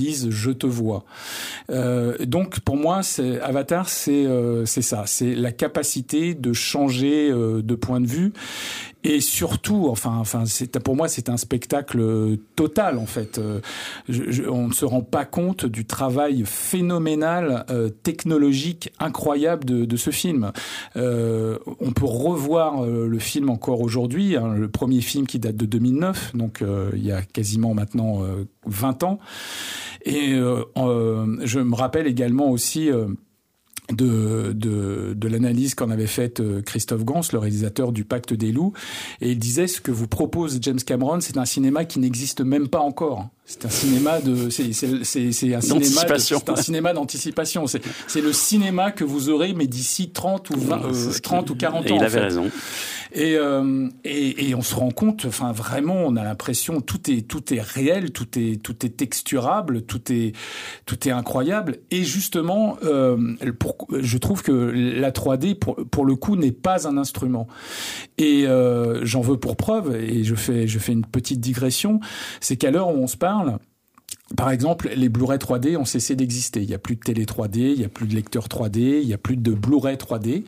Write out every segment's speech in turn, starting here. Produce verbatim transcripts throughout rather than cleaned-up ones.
disent je te vois. Euh, donc pour moi, c'est, Avatar, c'est euh, c'est ça, c'est la capacité de changer euh, de point de vue. Et surtout, enfin, enfin, c'est, pour moi, c'est un spectacle total, en fait. Je, je, on ne se rend pas compte du travail phénoménal, euh, technologique, incroyable de, de ce film. Euh, on peut revoir euh, le film encore aujourd'hui, hein, le premier film qui date de deux mille neuf, donc euh, il y a quasiment maintenant euh, vingt ans. Et euh, euh, je me rappelle également aussi... Euh, De, de, de l'analyse qu'en avait faite Christophe Gans, le réalisateur du Pacte des loups, et il disait ce que vous propose James Cameron, c'est un cinéma qui n'existe même pas encore. C'est un cinéma de, c'est, c'est, c'est, c'est un cinéma, de, c'est un cinéma d'anticipation. C'est, c'est le cinéma que vous aurez, mais d'ici trente ou vingt, euh, trente ou quarante ans. Et il en avait fait. raison. Et, euh, et, et on se rend compte, enfin vraiment, on a l'impression tout est tout est réel, tout est tout est texturable, tout est tout est incroyable. Et justement, euh, pour, je trouve que la trois D pour pour le coup n'est pas un instrument. Et euh, j'en veux pour preuve, et je fais je fais une petite digression, c'est qu'à l'heure où on se parle, par exemple, les Blu-ray trois D ont cessé d'exister. Il n'y a plus de télé trois D, il n'y a plus de lecteur trois D, il n'y a plus de Blu-ray trois D.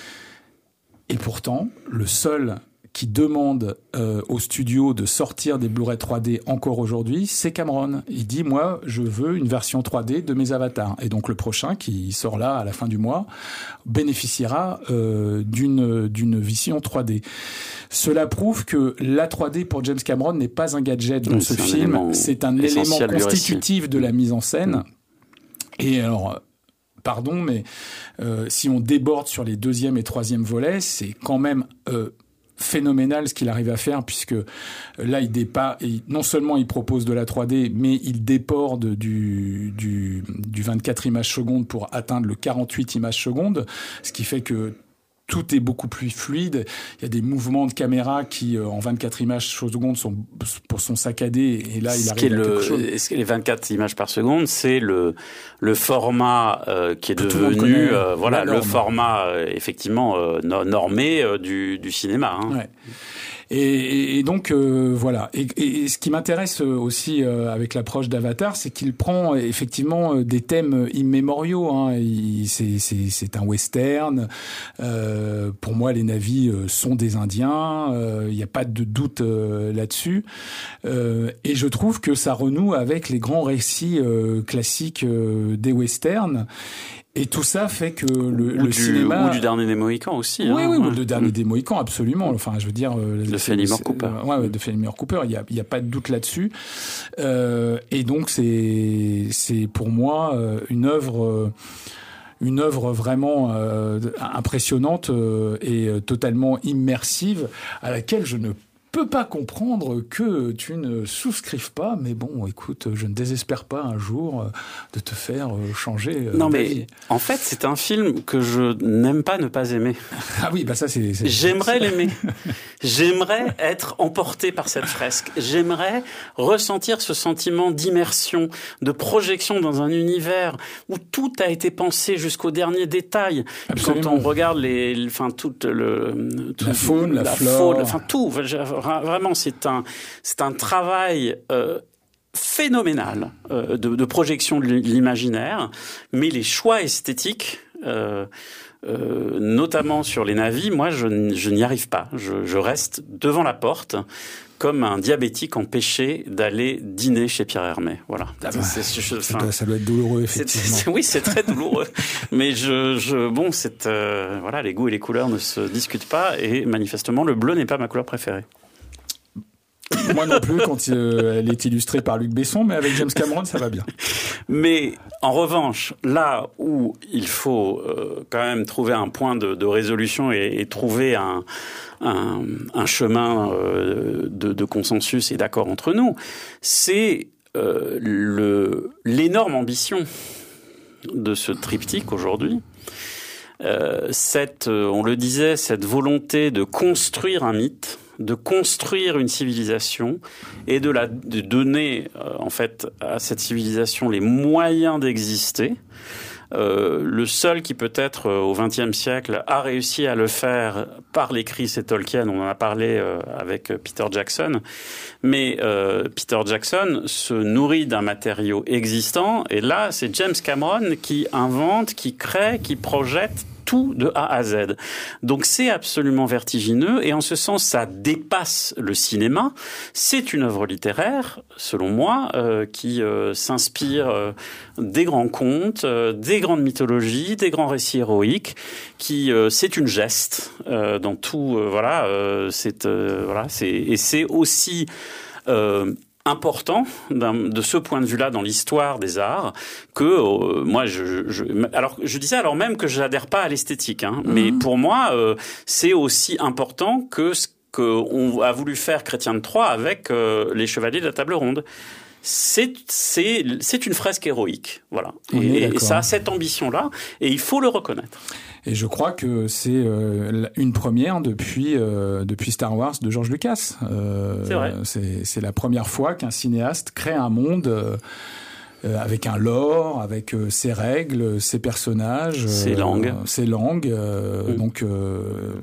Et pourtant, le seul qui demande euh, au studio de sortir des Blu-ray trois D encore aujourd'hui, c'est Cameron. Il dit, moi, je veux une version trois D de mes avatars. Et donc le prochain, qui sort là à la fin du mois, bénéficiera euh, d'une, d'une vision trois D. Cela prouve que la trois D pour James Cameron n'est pas un gadget dans oui, ce film. C'est un élément constitutif de la mise en scène. Et alors... Pardon, mais euh, si on déborde sur les deuxième et troisième volets, c'est quand même euh, phénoménal ce qu'il arrive à faire, puisque là, il dépa- il, non seulement il propose de la trois D, mais il déborde du, du, du vingt-quatre images secondes pour atteindre le quarante-huit images secondes, ce qui fait que tout est beaucoup plus fluide. Il y a des mouvements de caméra qui, euh, en vingt-quatre images secondes, sont, sont saccadés. Et là, il ce arrive qui est à quelque le, chose. Ce qui est les vingt-quatre images par seconde, c'est le, le format euh, qui est devenu, euh, voilà, le format euh, effectivement euh, normé euh, du, du cinéma. Hein. Ouais. Et, et donc euh, voilà. Et, et ce qui m'intéresse aussi euh, avec l'approche d'Avatar, c'est qu'il prend effectivement des thèmes immémoriaux. Hein. Il, c'est, c'est, c'est un western. Euh, pour moi, les Na'vi sont des Indiens. Il n'y a pas de doute euh, là-dessus. Euh, et je trouve que ça renoue avec les grands récits euh, classiques euh, des westerns. Et tout ça fait que le, ou le du, cinéma... Ou du Dernier des Mohicans aussi. Oui, hein, oui, ouais. ou le Dernier des Mohicans, absolument. Enfin, je veux dire... De Fenimore Cooper. Euh, ouais, ouais, de Fenimore Cooper, il n'y a, il y a pas de doute là-dessus. Euh, et donc, c'est, c'est pour moi euh, une œuvre... Euh, une œuvre vraiment euh, impressionnante euh, et euh, totalement immersive, à laquelle je ne peux pas comprendre que tu ne souscrives pas, mais bon, écoute, je ne désespère pas un jour de te faire changer. Non, mais vie. En fait, c'est un film que je n'aime pas ne pas aimer. Ah oui, bah ça, c'est... c'est J'aimerais c'est... l'aimer. J'aimerais être emporté par cette fresque. J'aimerais ressentir ce sentiment d'immersion, de projection dans un univers où tout a été pensé jusqu'au dernier détail. Absolument. Quand on regarde les, enfin, toute le, toute la faune, la, la flore, enfin tout. Vraiment, c'est un, c'est un travail euh, phénoménal euh, de, de projection de l'imaginaire, mais les choix esthétiques, euh, euh, notamment sur les Na'vi, moi, je, je n'y arrive pas. Je, je reste devant la porte comme un diabétique empêché d'aller dîner chez Pierre Hermé. Voilà. Ah bah, c'est, c'est, je, ça, doit, ça doit être douloureux, effectivement. C'est, c'est, oui, c'est très douloureux. Mais je, je, bon, c'est, euh, voilà, les goûts et les couleurs ne se discutent pas, et manifestement, le bleu n'est pas ma couleur préférée. Moi non plus, quand euh, elle est illustrée par Luc Besson, mais avec James Cameron, ça va bien. Mais en revanche, là où il faut euh, quand même trouver un point de, de résolution et, et trouver un, un, un chemin euh, de, de consensus et d'accord entre nous, c'est euh, le, l'énorme ambition de ce triptyque aujourd'hui. Euh, cette, on le disait, cette volonté de construire un mythe, de construire une civilisation et de la de donner euh, en fait à cette civilisation les moyens d'exister euh, le seul qui peut-être euh, au vingtième siècle a réussi à le faire par l'écrit, c'est Tolkien. On en a parlé euh, avec Peter Jackson. Mais euh, Peter Jackson se nourrit d'un matériau existant. Et là, c'est James Cameron qui invente, qui crée, qui projette tout de A à Z. Donc c'est absolument vertigineux et en ce sens ça dépasse le cinéma. C'est une œuvre littéraire, selon moi, euh, qui euh, s'inspire euh, des grands contes, euh, des grandes mythologies, des grands récits héroïques. Qui euh, c'est une geste euh, dans tout. Euh, voilà, euh, c'est euh, voilà, c'est et c'est aussi euh, important de ce point de vue-là dans l'histoire des arts que euh, moi je, je alors je dis ça alors même que je n'adhère pas à l'esthétique hein, mmh. mais pour moi euh, c'est aussi important que ce qu'on a voulu faire Chrétien de Troyes avec euh, les Chevaliers de la Table Ronde. C'est c'est c'est une fresque héroïque, voilà. Et, et ça a cette ambition-là et il faut le reconnaître. Et je crois que c'est euh, une première depuis euh, depuis Star Wars de George Lucas. Euh, c'est vrai. C'est c'est la première fois qu'un cinéaste crée un monde euh, avec un lore, avec euh, ses règles, ses personnages, ses euh, langues, ses langues. Euh, mmh. Donc euh,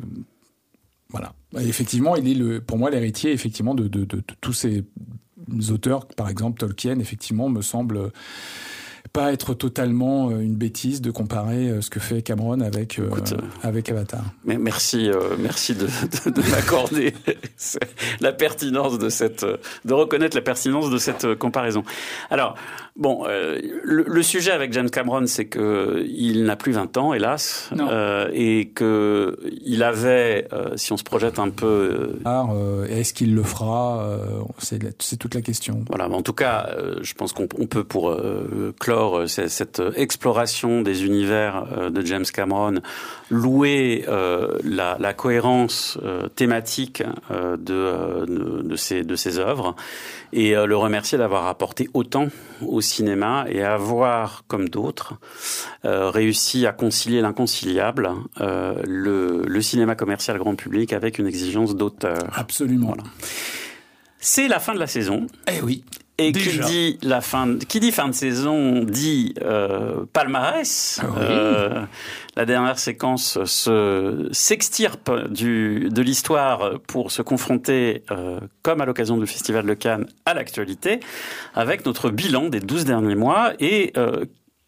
voilà. Et effectivement, il est le pour moi l'héritier effectivement de de, de, de tous ces auteurs, par exemple Tolkien, effectivement, me semble pas être totalement une bêtise de comparer ce que fait Cameron avec Écoute, euh, avec Avatar. Mais merci, euh, merci de, de, de m'accorder la pertinence de cette, de reconnaître la pertinence de cette comparaison. Alors bon, euh, le, le sujet avec James Cameron, c'est que il n'a plus vingt ans, hélas, euh, et que il avait, euh, si on se projette un peu, euh, Alors, euh, est-ce qu'il le fera euh, c'est, c'est toute la question. Voilà, mais en tout cas, euh, je pense qu'on on peut pour euh, clore cette exploration des univers de James Cameron, louer euh, la, la cohérence euh, thématique euh, de, de, de, ses, de ses œuvres et euh, le remercier d'avoir apporté autant au cinéma et avoir, comme d'autres, euh, réussi à concilier l'inconciliable, euh, le, le cinéma commercial grand public avec une exigence d'auteur. Absolument. Voilà. C'est la fin de la saison. Eh oui. Et Déjà. qui dit la fin, de, qui dit fin de saison dit euh, palmarès. Ah oui. euh, la dernière séquence se s'extirpe du de l'histoire pour se confronter, euh, comme à l'occasion du Festival de Cannes, à l'actualité, avec notre bilan des douze derniers mois et euh,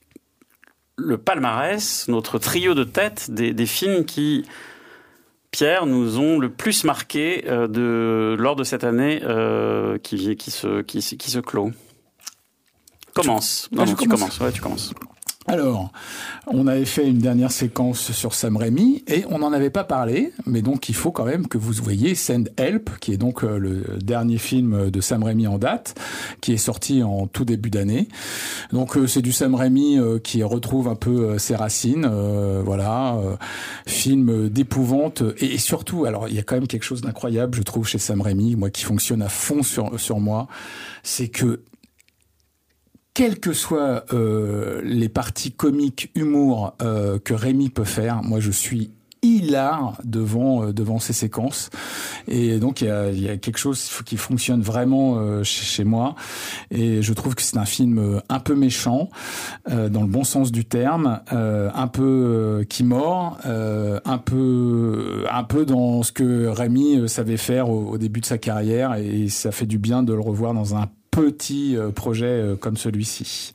le palmarès, notre trio de tête des, des films qui Pierre, nous ont le plus marqué euh, de, lors de cette année euh, qui, qui, se, qui, qui se clôt. Commence. Tu, non, ah, non, tu commence. commences. Ouais, tu commences. Alors, on avait fait une dernière séquence sur Sam Raimi et on n'en avait pas parlé, mais donc il faut quand même que vous voyez Send Help, qui est donc le dernier film de Sam Raimi en date, qui est sorti en tout début d'année. Donc c'est du Sam Raimi qui retrouve un peu ses racines, euh, voilà, euh, film d'épouvante et surtout, alors il y a quand même quelque chose d'incroyable, je trouve, chez Sam Raimi, moi qui fonctionne à fond sur sur moi, c'est que quelles que soient euh, les parties comiques, humour euh, que Raimi peut faire, moi je suis hilar devant euh, devant ces séquences. Et donc il y a, il y a quelque chose qui fonctionne vraiment euh, chez, chez moi. Et je trouve que c'est un film un peu méchant, euh, dans le bon sens du terme, euh, un peu euh, qui mord, euh, un peu un peu dans ce que Raimi savait faire au, au début de sa carrière. Et ça fait du bien de le revoir dans un petit projet comme celui-ci.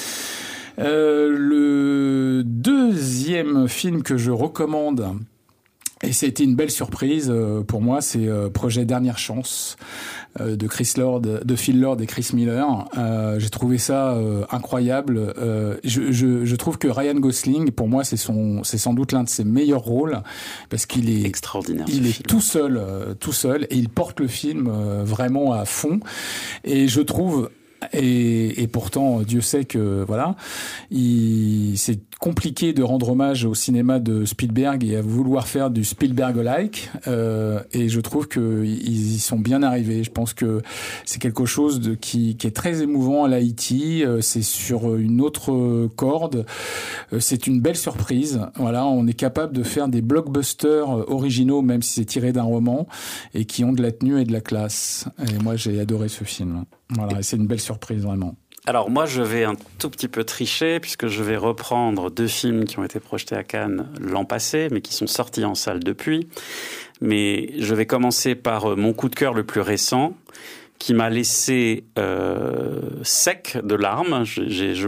Euh, le deuxième film que je recommande, et c'était une belle surprise pour moi, c'est Projet Dernière Chance de Chris Lord, de Phil Lord et Chris Miller. Euh, j'ai trouvé ça euh, incroyable. Euh, je, je, je trouve que Ryan Gosling, pour moi, c'est son, c'est sans doute l'un de ses meilleurs rôles parce qu'il est extraordinaire. Il est film. tout seul, euh, tout seul, et il porte le film euh, vraiment à fond. Et je trouve. Et, et pourtant, Dieu sait que voilà, il, c'est compliqué de rendre hommage au cinéma de Spielberg et à vouloir faire du Spielberg-like. Euh, et je trouve que ils y sont bien arrivés. Je pense que c'est quelque chose de, qui, qui est très émouvant à l'Haïti. Euh, c'est sur une autre corde. Euh, c'est une belle surprise. Voilà, on est capable de faire des blockbusters originaux, même si c'est tiré d'un roman, et qui ont de la tenue et de la classe. Et moi, j'ai adoré ce film. Voilà, et c'est une belle surprise, vraiment. Alors moi, je vais un tout petit peu tricher puisque je vais reprendre deux films qui ont été projetés à Cannes l'an passé, mais qui sont sortis en salle depuis. Mais je vais commencer par mon coup de cœur le plus récent, qui m'a laissé euh, sec de larmes. J'ai, je